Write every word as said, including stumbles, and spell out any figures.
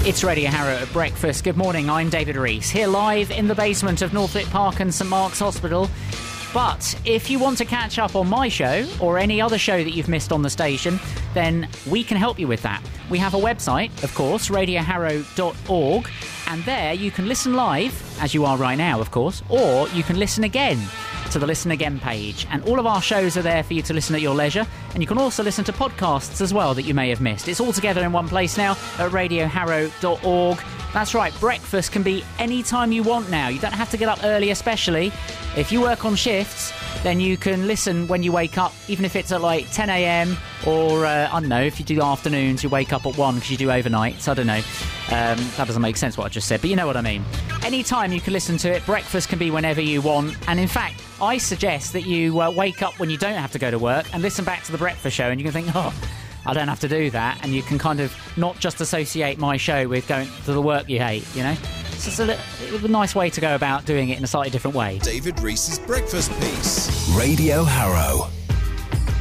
It's Radio Harrow at breakfast. Good morning, I'm David Rees, here live in the basement of Northwick Park and St Mark's Hospital. But if you want to catch up on my show or any other show that you've missed on the station, then we can help you with that. We have a website, of course, radio harrow dot org, and there you can listen live, as you are right now, of course, or you can listen again to the Listen Again page. And all of our shows are there for you to listen at your leisure, and you can also listen to podcasts as well that you may have missed. It's all together in one place now at radio harrow dot org. That's right, breakfast can be any time you want now. You don't have to get up early, especially if you work on shifts. Then you can listen when you wake up, even if it's at like ten a.m. or, uh, I don't know, if you do afternoons, you wake up at one because you do overnights. I don't know. Um, that doesn't make sense what I just said, but you know what I mean. Anytime you can listen to it. Breakfast can be whenever you want. And in fact, I suggest that you uh, wake up when you don't have to go to work and listen back to the breakfast show, and you can think, oh, I don't have to do that. And you can kind of not just associate my show with going to the work you hate, you know? So it's a, little, a nice way to go about doing it in a slightly different way. David Rees's Breakfast Piece. Radio Harrow.